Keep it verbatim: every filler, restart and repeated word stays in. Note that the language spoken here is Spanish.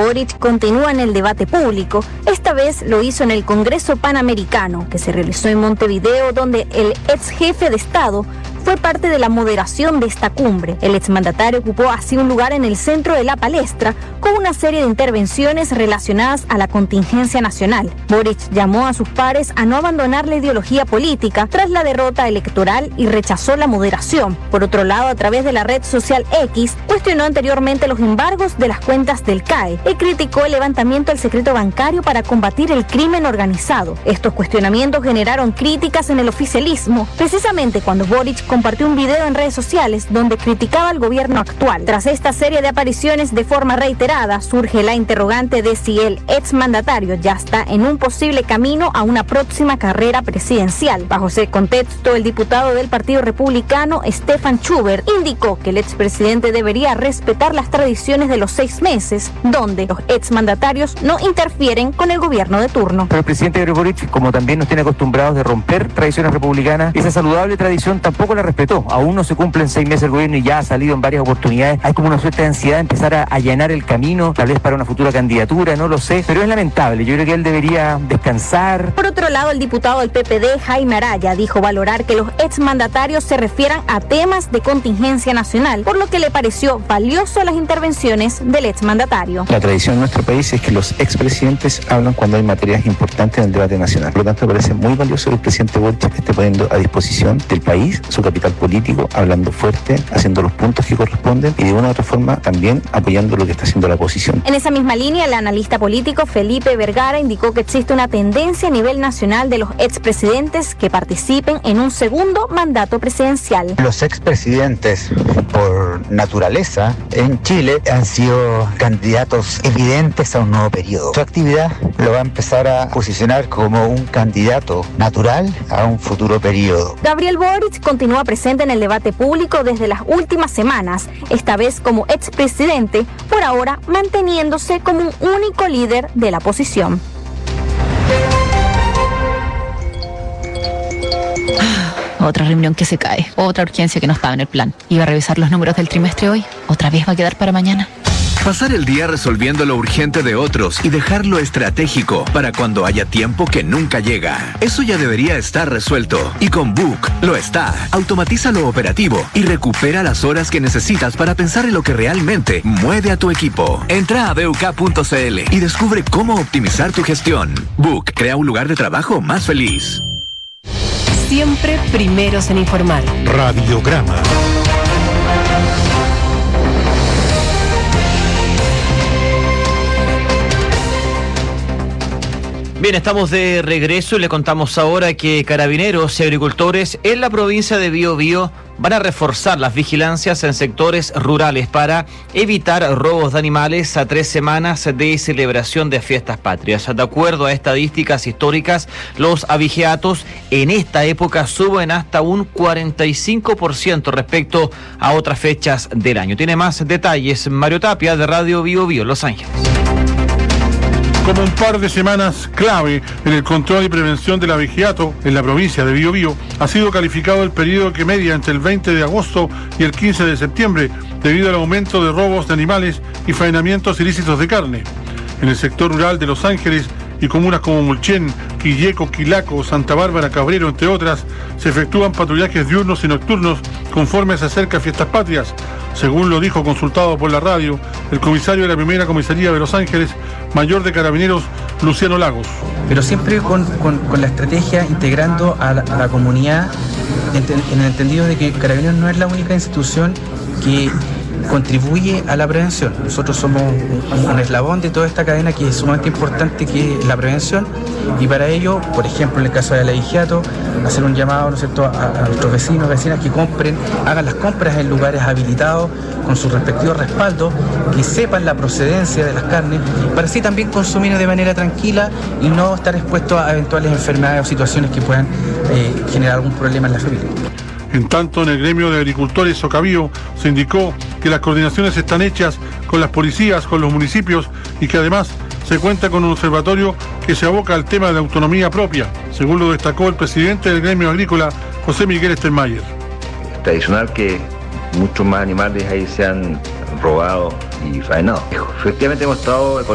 Boric continúa en el debate público. Esta vez lo hizo en el Congreso Panamericano, que se realizó en Montevideo, donde el ex jefe de Estado fue parte de la moderación de esta cumbre. El exmandatario ocupó así un lugar en el centro de la palestra con una serie de intervenciones relacionadas a la contingencia nacional. Boric llamó a sus pares a no abandonar la ideología política tras la derrota electoral y rechazó la moderación. Por otro lado, a través de la red social X, cuestionó anteriormente los embargos de las cuentas del C A E y criticó el levantamiento del secreto bancario para combatir el crimen organizado. Estos cuestionamientos generaron críticas en el oficialismo, precisamente cuando Boric compartió un video en redes sociales donde criticaba al gobierno actual. Tras esta serie de apariciones de forma reiterada, surge la interrogante de si el exmandatario ya está en un posible camino a una próxima carrera presidencial. Bajo ese contexto, el diputado del Partido Republicano, Stefan Schubert, indicó que el expresidente debería respetar las tradiciones de los seis meses, donde los exmandatarios no interfieren con el gobierno de turno. Pero el presidente Gabriel Boric, como también nos tiene acostumbrados de romper tradiciones republicanas, esa saludable tradición tampoco la respetó. Aún no se cumplen seis meses el gobierno y ya ha salido en varias oportunidades. Hay como una suerte de ansiedad de empezar a allanar el camino, tal vez para una futura candidatura, no lo sé, pero es lamentable. Yo creo que él debería descansar. Por otro lado, el diputado del P P D, Jaime Araya, dijo valorar que los exmandatarios se refieran a temas de contingencia nacional, por lo que le pareció valioso las intervenciones del exmandatario. La tradición en nuestro país es que los expresidentes hablan cuando hay materias importantes en el debate nacional. Por lo tanto, me parece muy valioso que el presidente Boric esté poniendo a disposición del país su capital político, hablando fuerte, haciendo los puntos que corresponden y de una u otra forma también apoyando lo que está haciendo la oposición. En esa misma línea, el analista político Felipe Vergara indicó que existe una tendencia a nivel nacional de los expresidentes que participen en un segundo mandato presidencial. Los expresidentes, por naturaleza, en Chile han sido candidatos evidentes a un nuevo periodo. Su actividad lo va a empezar a posicionar como un candidato natural a un futuro periodo. Gabriel Boric continúa presente en el debate público desde las últimas semanas, esta vez como expresidente, por ahora manteniéndose como un único líder de la oposición. Otra reunión que se cae, otra urgencia que no estaba en el plan. Iba a revisar los números del trimestre hoy, otra vez va a quedar para mañana. Pasar el día resolviendo lo urgente de otros y dejar lo estratégico para cuando haya tiempo que nunca llega. Eso ya debería estar resuelto. Y con Book lo está. Automatiza lo operativo y recupera las horas que necesitas para pensar en lo que realmente mueve a tu equipo. Entra a b u k punto c l y descubre cómo optimizar tu gestión. Book crea un lugar de trabajo más feliz. Siempre primeros en informar. Radiograma. Bien, estamos de regreso y le contamos ahora que carabineros y agricultores en la provincia de Biobío van a reforzar las vigilancias en sectores rurales para evitar robos de animales a tres semanas de celebración de fiestas patrias. De acuerdo a estadísticas históricas, los abigeatos en esta época suben hasta un cuarenta y cinco por ciento respecto a otras fechas del año. Tiene más detalles Mario Tapia de Radio Biobío, Los Ángeles. Como un par de semanas clave en el control y prevención del abigeato en la provincia de Biobío, ha sido calificado el periodo que media entre el veinte de agosto y el quince de septiembre, debido al aumento de robos de animales y faenamientos ilícitos de carne. En el sector rural de Los Ángeles y comunas como Mulchen, Quilleco, Quilaco, Santa Bárbara, Cabrero, entre otras, se efectúan patrullajes diurnos y nocturnos conforme se acerca a fiestas patrias, según lo dijo consultado por la radio el comisario de la primera comisaría de Los Ángeles, mayor de carabineros, Luciano Lagos. Pero siempre con, con, con la estrategia integrando a la, a la comunidad en, en el entendido de que Carabineros no es la única institución que contribuye a la prevención. Nosotros somos un, un eslabón de toda esta cadena que es sumamente importante, que es la prevención, y para ello, por ejemplo, en el caso del abigeato, hacer un llamado, ¿no es cierto?, a, a nuestros vecinos, vecinas que compren, hagan las compras en lugares habilitados con sus respectivos respaldos, que sepan la procedencia de las carnes, para así también consumir de manera tranquila y no estar expuestos a eventuales enfermedades o situaciones que puedan eh, generar algún problema en la familia. En tanto, en el gremio de agricultores Socabío se indicó que las coordinaciones están hechas con las policías, con los municipios, y que además se cuenta con un observatorio que se aboca al tema de la autonomía propia, según lo destacó el presidente del gremio agrícola, José Miguel Stenmayer. Es tradicional que muchos más animales ahí se han robado y faenado. Efectivamente hemos estado